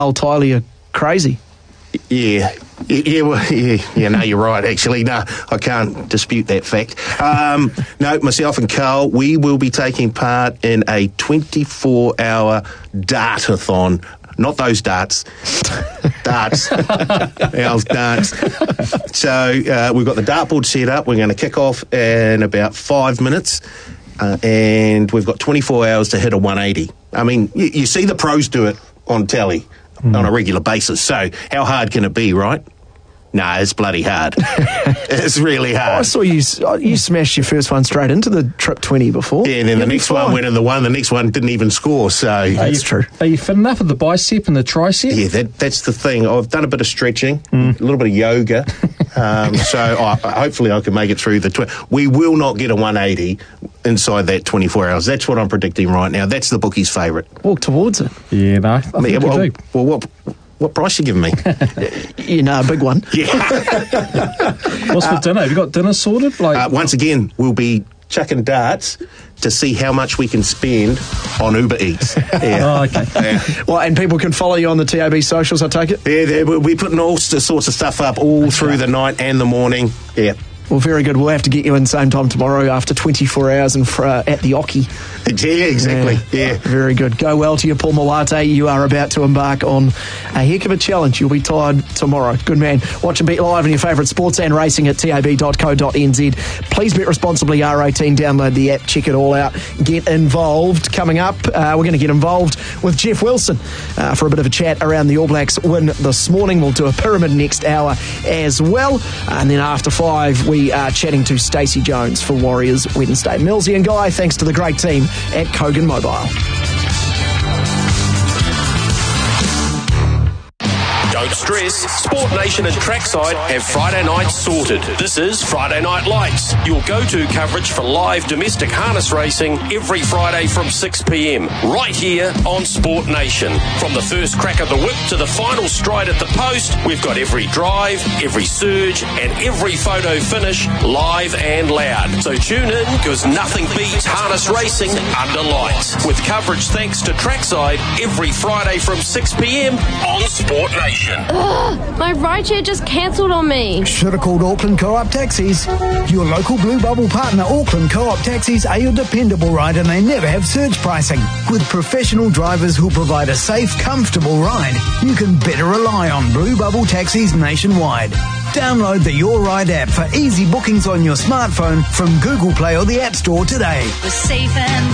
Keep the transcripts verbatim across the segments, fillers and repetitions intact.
Old Tyler are crazy. Yeah, yeah, well, yeah, yeah. No, you're right. Actually, no, I can't dispute that fact. Um, no, myself and Carl, we will be taking part in a twenty-four hour dartathon. Not those darts, darts, ours darts. So uh, we've got the dartboard set up. We're going to kick off in about five minutes, uh, and we've got twenty-four hours to hit a one eighty. I mean, you, you see the pros do it on telly. Mm. On a regular basis. So how hard can it be, right? Nah, it's bloody hard. It's really hard. Oh, I saw you you smashed your first one straight into the Trip twenty before. Yeah, and then You'll the next fine. one went in the one, the next one didn't even score, so... That's true. Are you fit enough of the bicep and the tricep? Yeah, that, that's the thing. I've done a bit of stretching, mm. a little bit of yoga, um, so I, hopefully I can make it through the... Tw- we will not get a one eighty inside that twenty-four hours. That's what I'm predicting right now. That's the bookie's favourite. Walk towards it. Yeah, no, I think yeah, you well, do. Well, what... What price you giving me? You know, a big one. Yeah. What's for dinner? Have you got dinner sorted? Like, uh, once again, we'll be chucking darts to see how much we can spend on Uber Eats. Yeah. Oh, okay. Yeah. Well, and people can follow you on the T A B socials, I take it? Yeah, we're putting all sorts of stuff up all That's through right. the night and the morning. Yeah. Well, very good. We'll have to get you in same time tomorrow after twenty-four hours and for, uh, at the Oki. Yeah, exactly. Yeah. yeah. Very good. Go well to you, Paul Moate. You are about to embark on a heck of a challenge. You'll be tired tomorrow. Good man. Watch and bet live on your favourite sports and racing at tab dot co dot n z. Please bet responsibly, R eighteen. Download the app. Check it all out. Get involved. Coming up, uh, we're going to get involved with Jeff Wilson uh, for a bit of a chat around the All Blacks win this morning. We'll do a pyramid next hour as well. And then after five, we We are chatting to Stacey Jones for Warriors Wednesday. Millsy and Guy, thanks to the great team at Kogan Mobile. Don't stress, Sport Nation and Trackside have Friday nights sorted. This is Friday Night Lights, your go-to coverage for live domestic harness racing every Friday from six p.m. right here on Sport Nation. From the first crack of the whip to the final stride at the post, we've got every drive, every surge and every photo finish live and loud. So tune in, because nothing beats harness racing under lights. With coverage thanks to Trackside every Friday from six p.m. on Sport Nation. Ugh, my rideshare just cancelled on me. Should have called Auckland Co-op Taxis. Your local Blue Bubble partner, Auckland Co-op Taxis, are your dependable ride, and they never have surge pricing. With professional drivers who'll provide a safe, comfortable ride, you can better rely on Blue Bubble Taxis nationwide. Download the Your Ride app for easy bookings on your smartphone from Google Play or the App Store today. We're safe and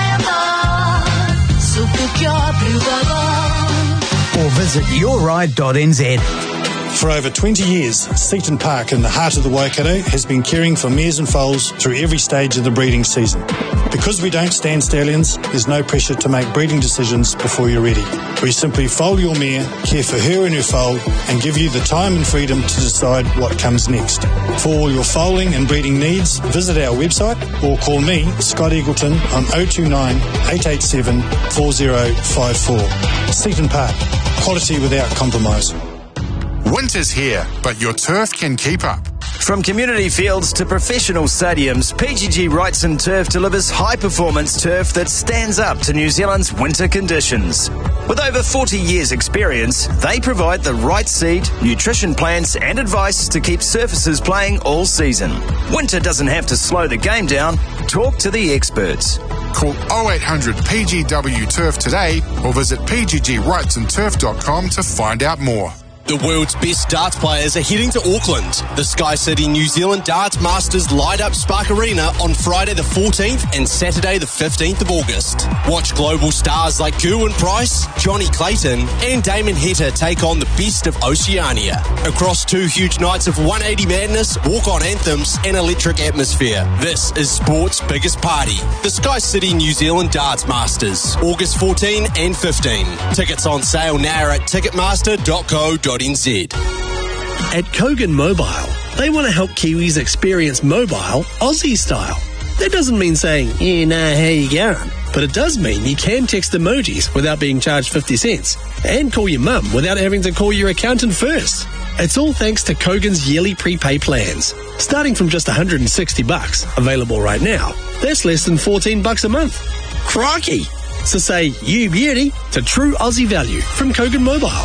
reliable, so book your Blue Bubble. Or visit your ride dot n z. For over twenty years, Seaton Park in the heart of the Waikato has been caring for mares and foals through every stage of the breeding season. Because we don't stand stallions, there's no pressure to make breeding decisions before you're ready. We simply foal your mare, care for her and her foal, and give you the time and freedom to decide what comes next. For all your foaling and breeding needs, visit our website or call me, Scott Eagleton, on oh two nine, eight eight seven, four oh five four. Seaton Park, quality without compromise. Winter's here, but your turf can keep up. From community fields to professional stadiums, P G G Wrightson Turf delivers high-performance turf that stands up to New Zealand's winter conditions. With over forty years' experience, they provide the right seed, nutrition plans and advice to keep surfaces playing all season. Winter doesn't have to slow the game down. Talk to the experts. Call oh eight hundred P G W Turf today or visit p g g wrightson turf dot com to find out more. The world's best darts players are heading to Auckland. The Sky City New Zealand Darts Masters light up Spark Arena on Friday the fourteenth and Saturday the fifteenth of August. Watch global stars like Gerwyn Price, Johnny Clayton and Damon Heta take on the best of Oceania. Across two huge nights of one eighty madness, walk-on anthems and electric atmosphere. This is sport's biggest party. The Sky City New Zealand Darts Masters, August fourteenth and fifteenth. Tickets on sale now at ticketmaster dot co dot n z. At Kogan Mobile, they want to help Kiwis experience mobile Aussie style. That doesn't mean saying, yeah, nah, how you going? But it does mean you can text emojis without being charged fifty cents and call your mum without having to call your accountant first. It's all thanks to Kogan's yearly prepay plans. Starting from just one hundred sixty bucks, available right now, that's less than fourteen bucks a month. Crikey! So say you beauty to true Aussie value from Kogan Mobile.